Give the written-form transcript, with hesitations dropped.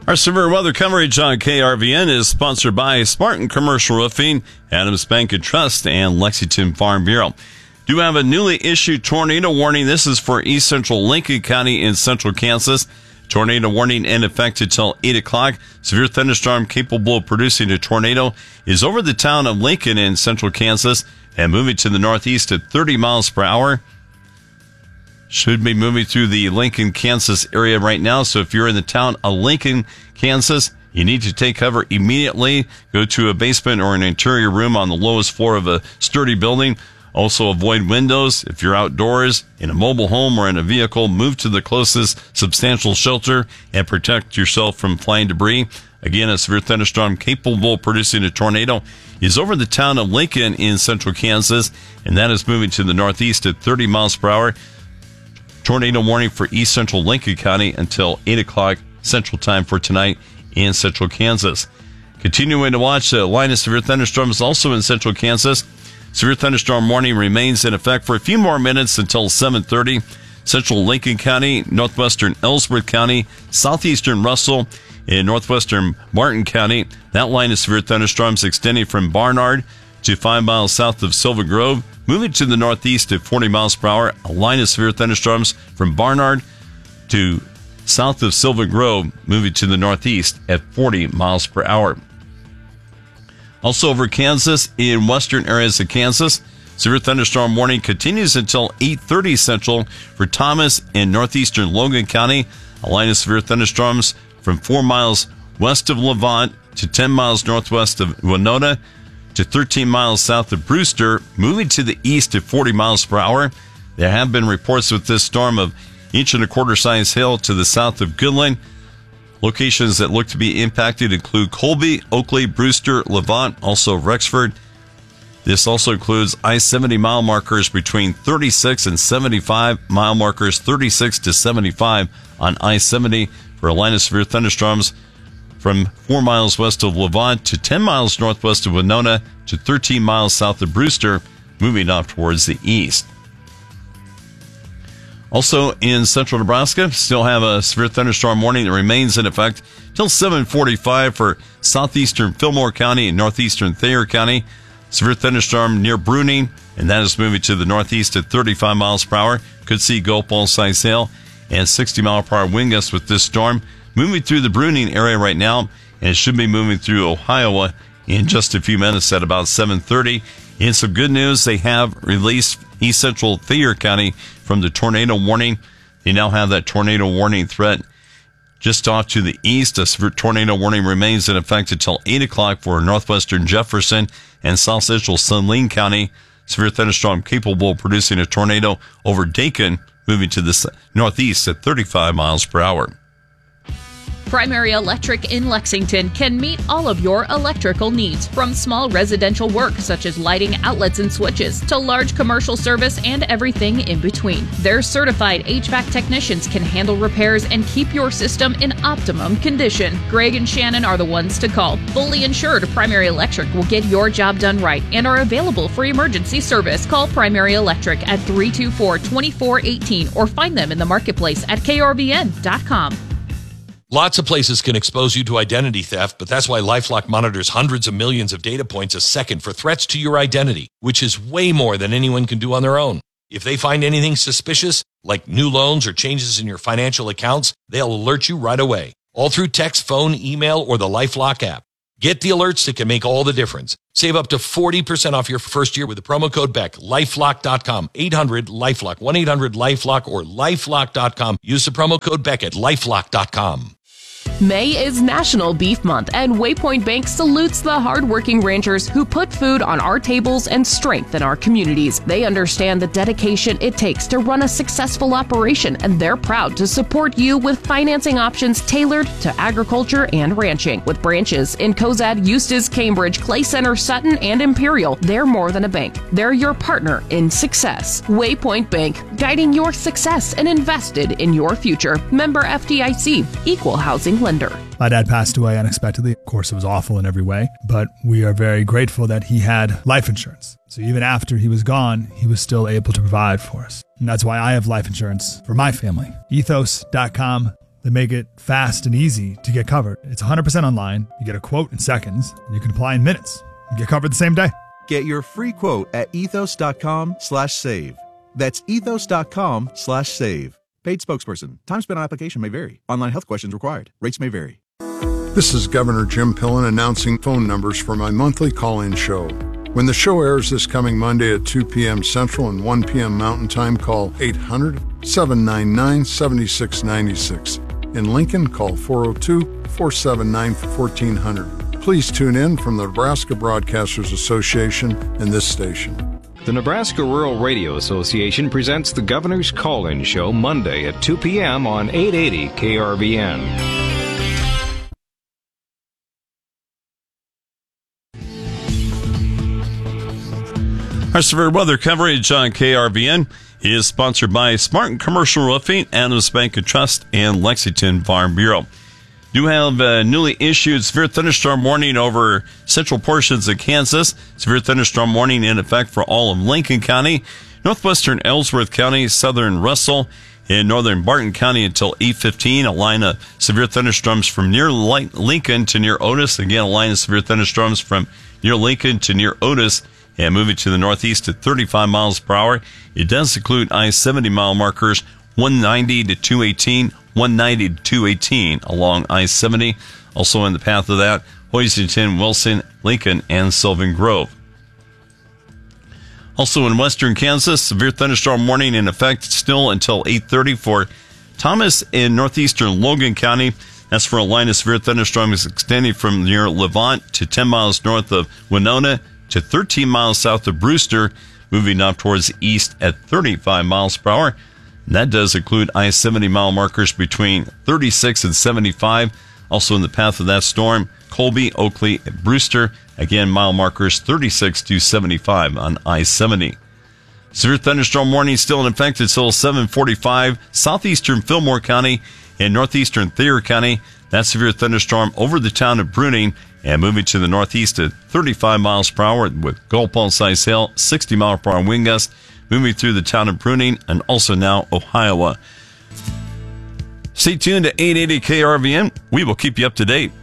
Our severe weather coverage on KRVN is sponsored by Spartan Commercial Roofing, Adams Bank and Trust, and Lexington Farm Bureau. Do have a newly issued tornado warning. This is for East Central Lincoln County in central Kansas. Tornado warning in effect until 8 o'clock. Severe thunderstorm capable of producing a tornado is over the town of Lincoln in central Kansas and moving to the northeast at 30 miles per hour. Should be moving through the Lincoln, Kansas area right now. So if you're in the town of Lincoln, Kansas, you need to take cover immediately. Go to a basement or an interior room on the lowest floor of a sturdy building. Also avoid windows. If you're outdoors, in a mobile home or in a vehicle, move to the closest substantial shelter and protect yourself from flying debris. Again, a severe thunderstorm capable of producing a tornado is over the town of Lincoln in central Kansas, and that is moving to the northeast at 30 miles per hour. Tornado warning for East Central Lincoln County until 8 o'clock Central Time for tonight in central Kansas. Continuing to watch the line of severe thunderstorms also in central Kansas. Severe thunderstorm warning remains in effect for a few more minutes until 7:30. Central Lincoln County, northwestern Ellsworth County, southeastern Russell, and northwestern Martin County. That line of severe thunderstorms extending from Barnard to 5 miles south of Silver Grove, moving to the northeast at 40 miles per hour. A line of severe thunderstorms from Barnard to south of Silver Grove, moving to the northeast at 40 miles per hour. Also over Kansas, in western areas of Kansas, severe thunderstorm warning continues until 8:30 Central for Thomas and northeastern Logan County. A line of severe thunderstorms from 4 miles west of Levant to 10 miles northwest of Winona to 13 miles south of Brewster, moving to the east at 40 miles per hour. There have been reports with this storm of 1.25 inch size hail to the south of Goodland. Locations that look to be impacted include Colby, Oakley, Brewster, Levant, also Rexford. This also includes I-70 mile markers between 36 and 75, mile markers 36 to 75 on I-70 for a line of severe thunderstorms from 4 miles west of Levant to 10 miles northwest of Winona to 13 miles south of Brewster, moving off towards the east. Also in central Nebraska, still have a severe thunderstorm warning that remains in effect till 7:45 for southeastern Fillmore County and northeastern Thayer County. Severe thunderstorm near Bruning, and that is moving to the northeast at 35 miles per hour. Could see golf ball size hail and 60 mile per hour wind gusts with this storm. Moving through the Bruning area right now, and it should be moving through Ohio in just a few minutes at about 7:30. In some good news, they have released East Central Thayer County from the tornado warning. They now have that tornado warning threat just off to the east. A severe tornado warning remains in effect until 8 o'clock for northwestern Jefferson and South Central Saline County. Severe thunderstorm capable of producing a tornado over Dakin, moving to the northeast at 35 miles per hour. Primary Electric in Lexington can meet all of your electrical needs, from small residential work such as lighting, outlets, and switches, to large commercial service and everything in between. Their certified HVAC technicians can handle repairs and keep your system in optimum condition. Greg and Shannon are the ones to call. Fully insured, Primary Electric will get your job done right and are available for emergency service. Call Primary Electric at 324-2418 or find them in the marketplace at krvn.com. Lots of places can expose you to identity theft, but that's why LifeLock monitors hundreds of millions of data points a second for threats to your identity, which is way more than anyone can do on their own. If they find anything suspicious, like new loans or changes in your financial accounts, they'll alert you right away, all through text, phone, email, or the LifeLock app. Get the alerts that can make all the difference. Save up to 40% off your first year with the promo code BECK. LifeLock.com, 800-LifeLock, 1-800-LifeLock, or LifeLock.com. Use the promo code BECK at LifeLock.com. May is National Beef Month, and Waypoint Bank salutes the hardworking ranchers who put food on our tables and strengthen our communities. They understand the dedication it takes to run a successful operation, and they're proud to support you with financing options tailored to agriculture and ranching. With branches in Cozad, Eustis, Cambridge, Clay Center, Sutton, and Imperial, they're more than a bank. They're your partner in success. Waypoint Bank, guiding your success and invested in your future. Member FDIC, Equal Housing Lender. My dad passed away unexpectedly. Of course, it was awful in every way, but we are very grateful that he had life insurance. So even after he was gone, he was still able to provide for us. And that's why I have life insurance for my family. Ethos.com, They make it fast and easy to get covered. It's 100% online. You get a quote in seconds, and you can apply in minutes. You get covered the same day. Get your free quote at ethos.com/save. That's ethos.com/save. Paid spokesperson. Time spent on application may vary. Online health questions required. Rates may vary. This is Governor Jim Pillen announcing phone numbers for my monthly call-in show. When the show airs this coming Monday at 2 p.m. Central and 1 p.m. Mountain Time, call 800-799-7696. In Lincoln, call 402-479-1400. Please tune in from the Nebraska Broadcasters Association and this station. The Nebraska Rural Radio Association presents the Governor's Call-In Show Monday at 2 p.m. on 880 KRVN. Our severe weather coverage on KRVN is sponsored by Spartan Commercial Roofing, Adams Bank and Trust, and Lexington Farm Bureau. Do have a newly issued severe thunderstorm warning over central portions of Kansas. Severe thunderstorm warning in effect for all of Lincoln County, northwestern Ellsworth County, southern Russell, and northern Barton County until 8:15. A line of severe thunderstorms from near Lincoln to near Otis. Again, a line of severe thunderstorms from near Lincoln to near Otis. And moving to the northeast at 35 miles per hour. It does include I-70 mile markers 190 to 218, 190 to 218 along I-70. Also in the path of that, Hoisington, Wilson, Lincoln, and Sylvan Grove. Also in western Kansas, severe thunderstorm warning in effect still until 8:30 for Thomas in northeastern Logan County. That's for a line of severe thunderstorms extending from near Levant to 10 miles north of Winona to 13 miles south of Brewster, moving up towards the east at 35 miles per hour. And that does include I-70 mile markers between 36 and 75. Also in the path of that storm, Colby, Oakley, and Brewster. Again, mile markers 36 to 75 on I-70. Severe thunderstorm warning still in effect until 7:45. Southeastern Fillmore County and northeastern Thayer County. That severe thunderstorm over the town of Bruning and moving to the northeast at 35 miles per hour with Gulf pulse-size hail, 60 mile per hour wind gust, moving through the town of Bruning and also now Ohio. Stay tuned to 880 KRVN. We will keep you up to date.